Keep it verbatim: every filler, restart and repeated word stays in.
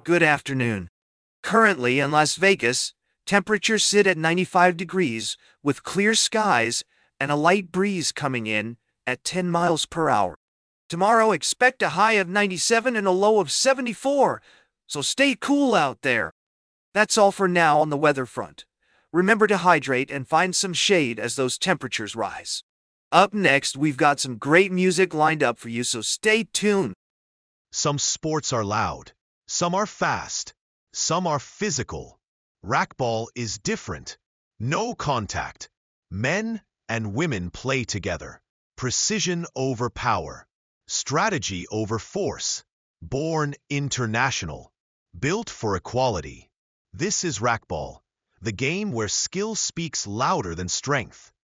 Good afternoon. Currently in Las Vegas, temperatures sit at ninety-five degrees with clear skies and a light breeze coming in at ten miles per hour. Tomorrow expect a high of ninety-seven and a low of seventy-four, so stay cool out there. That's all for now on the weather front. Remember to hydrate and find some shade as those temperatures rise. Up next, we've got some great music lined up for you, so stay tuned. Some sports are loud, some are fast, some are physical. Racquetball is different. No contact. Men and women play together. Precision over power. Strategy over force. Born international. Built for equality. This is racquetball, the game where skill speaks louder than strength.